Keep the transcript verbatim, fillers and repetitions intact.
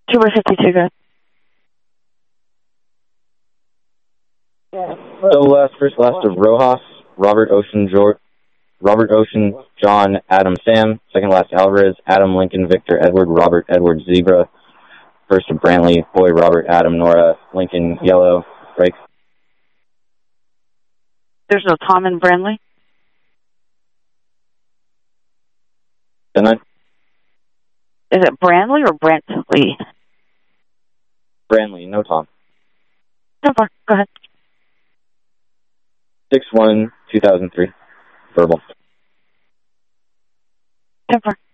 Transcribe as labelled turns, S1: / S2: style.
S1: two by fifty-two, good.
S2: So last, first last of Rojas, Robert Ocean, George, Robert Ocean, John, Adam, Sam. Second last Alvarez, Adam, Lincoln, Victor, Edward, Robert, Edward, Zebra. First of Brantley, Boy, Robert, Adam, Nora, Lincoln, Yellow, break.
S1: There's no Tom in Brantley?
S2: ten nine.
S1: Is it Brantley or Brantley?
S2: Brantley, no Tom.
S1: ten four, go ahead.
S2: six one, two thousand three. Verbal.
S1: ten four.